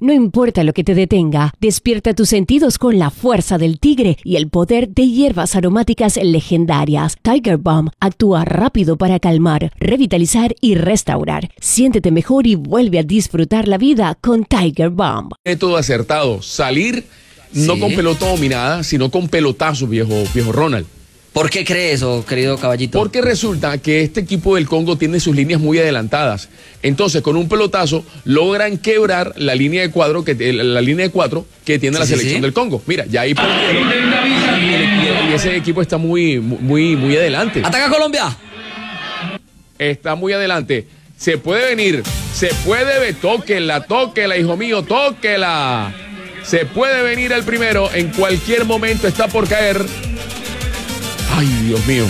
No importa lo que te detenga, despierta tus sentidos con la fuerza del tigre y el poder de hierbas aromáticas legendarias. Tiger Balm actúa rápido para calmar, revitalizar y restaurar. Siéntete mejor y vuelve a disfrutar la vida con Tiger Balm. Método acertado, salir no con pelota dominada, sino con pelotazos, viejo Ronald. ¿Por qué cree eso, querido caballito? Porque resulta que este equipo del Congo tiene sus líneas muy adelantadas. Entonces, con un pelotazo logran quebrar la línea de cuatro que tiene la selección del Congo. Mira, ya ahí y ese equipo está muy adelante. ¡Ataca Colombia! Está muy adelante. Se puede venir, tóquela, hijo mío, tóquela. Se puede venir el primero, en cualquier momento está por caer. Ay, Dios mío.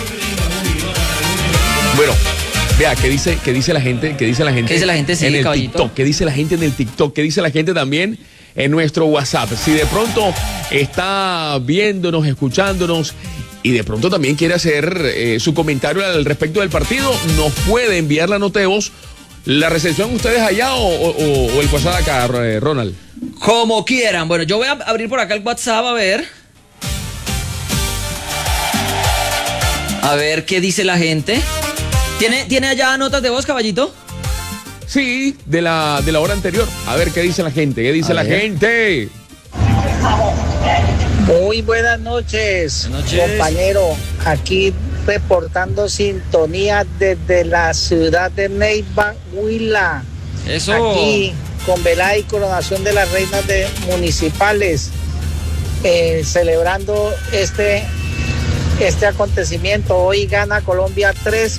Bueno, vea, ¿qué dice la gente? ¿Qué dice la gente? ¿Qué dice la gente? Sí, en el caballito. TikTok. ¿Qué dice la gente en el TikTok? ¿Qué dice la gente también en nuestro WhatsApp? Si de pronto está viéndonos, escuchándonos y de pronto también quiere hacer su comentario al respecto del partido, nos puede enviar la nota de voz. ¿La recepción ustedes allá o el WhatsApp acá, Ronald? Como quieran. Bueno, yo voy a abrir por acá el WhatsApp a ver qué dice la gente. ¿Tiene allá notas de voz, caballito? Sí, de la hora anterior. A ver qué dice la gente. ¿Qué dice la gente? Muy buenas noches, compañero. Aquí reportando sintonía desde la ciudad de Neiva, Huila. Eso. Aquí con velada y coronación de las reinas municipales, celebrando este acontecimiento. Hoy gana Colombia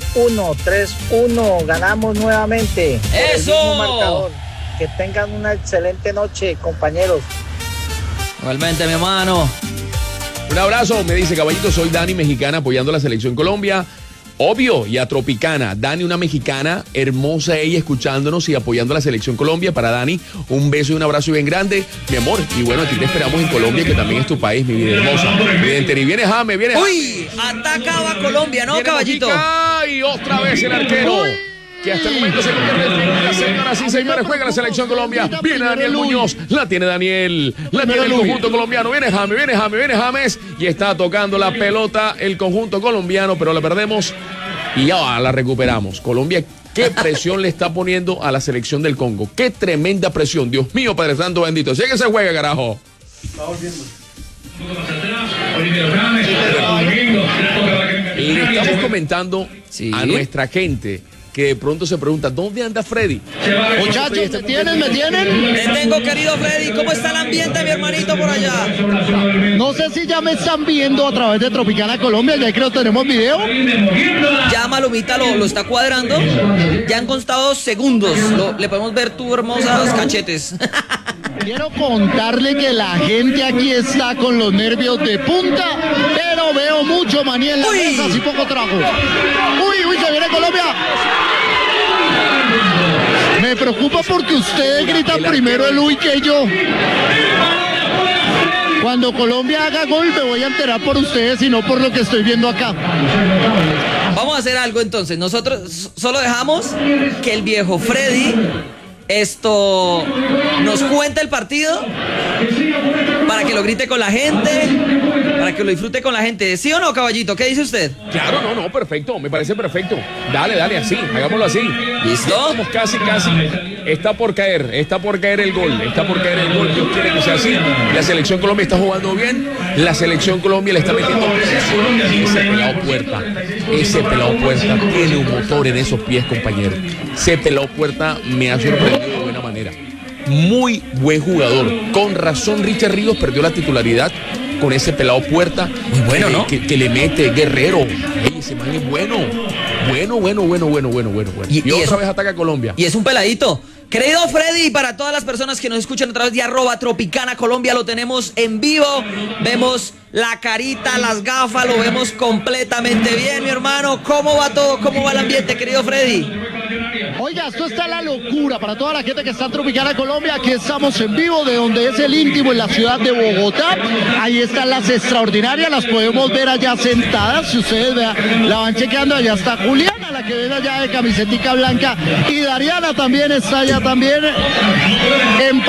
3-1, ganamos nuevamente. ¡Eso! El mismo marcador. Que tengan una excelente noche, compañeros. Igualmente, mi hermano. Un abrazo, me dice Caballito, soy Dani, mexicana, apoyando a la selección Colombia. Obvio, y a Tropicana. Dani, una mexicana, hermosa ella, escuchándonos y apoyando a la selección Colombia. Para Dani, un beso y un abrazo bien grande, mi amor. Y bueno, aquí te esperamos en Colombia, que también es tu país, mi vida hermosa. Y viene James, ¡Uy! Atacaba Colombia, ¿no, caballito? Y otra vez el arquero. Que hasta el momento se convierte en figura, señoras y señores. Juega la selección Colombia. Viene Daniel Muñoz. La tiene Daniel. La tiene el conjunto colombiano. Viene James. Y está tocando la pelota el conjunto colombiano, pero la perdemos y ya la recuperamos. Colombia, qué presión le está poniendo a la selección del Congo. Qué tremenda presión. Dios mío, Padre Santo bendito. Así que se juega, carajo. Le estamos comentando a nuestra gente que de pronto se pregunta, ¿dónde anda Freddy? Muchachos, ¿me tienen? Te tengo, querido Freddy. ¿Cómo está el ambiente, mi hermanito, por allá? No sé si ya me están viendo a través de Tropicana Colombia, ya creo que tenemos video. Ya Malumita lo está cuadrando. Ya han constado segundos. Le podemos ver tus hermosos cachetes. Quiero contarle que la gente aquí está con los nervios de punta, pero veo mucho maní en la mesa, así poco trago. Uy, se viene Colombia. Me preocupa porque ustedes gritan primero el uy que yo. Cuando Colombia haga gol me voy a enterar por ustedes y no por lo que estoy viendo acá. Vamos a hacer algo entonces. Nosotros solo dejamos que el viejo Freddy nos cuente el partido para que lo grite con la gente, para que lo disfrute con la gente. ¿Sí o no, caballito? ¿Qué dice usted? Claro, no, perfecto, me parece perfecto. Dale, así, hagámoslo así. ¿Listo? Estamos casi. Está por caer el gol. Dios quiere que sea así. La selección Colombia está jugando bien. La selección Colombia le está metiendo ese pelado puerta tiene un motor en esos pies, compañero. Ese pelado puerta me ha sorprendido de buena manera. Muy buen jugador. Con razón Richard Ríos perdió la titularidad con ese pelado puerta. Muy bueno, ¿no? Que le mete Guerrero. Ese man es bueno. Bueno. Y otra vez ataca a Colombia. Y es un peladito. Querido Freddy, para todas las personas que nos escuchan a través de @Tropicana Colombia, lo tenemos en vivo. Vemos la carita, las gafas, lo vemos completamente bien, mi hermano. ¿Cómo va todo? ¿Cómo va el ambiente, querido Freddy? Oiga, esto está la locura para toda la gente que está en Tropicana Colombia. Aquí estamos en vivo de donde es el íntimo, en la ciudad de Bogotá. Ahí están las extraordinarias, las podemos ver allá sentadas. Si ustedes vean, la van chequeando. Allá está Juliana, la que ven allá de camisetica blanca. Y Dariana también está allá también en